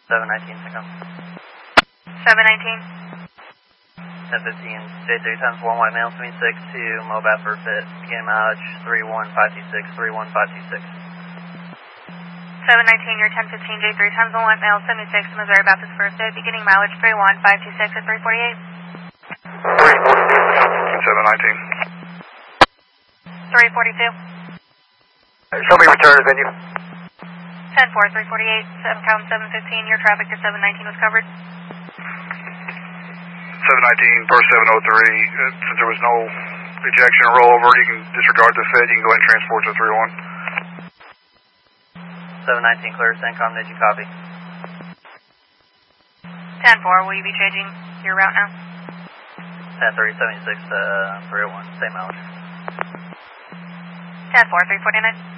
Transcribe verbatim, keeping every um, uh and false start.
seven nineteen, Syncom. seven nineteen. ten fifteen, J three times one white male, seventy-six to Mobat for fit. Beginning mileage three one five two six, three one five two six. seven nineteen, you're ten fifteen, J three times one white male, seventy-six, Missouri Baptist First Day. Beginning mileage three one five two six at three forty-eight. three forty-two, seven nineteen. three forty-two. Show me return to venue. ten four, three forty-eight, seven count seven fifteen, your traffic to seven nineteen was covered. seven nineteen, Burst seven oh three. Uh, since there was no ejection or rollover, you can disregard the Fed. You can go ahead and transport to three oh one. seven nineteen, clear Syncom, did you copy? ten four, will you be changing your route now? ten three, seventy-six to three oh one, same mileage. ten four, three forty-nine.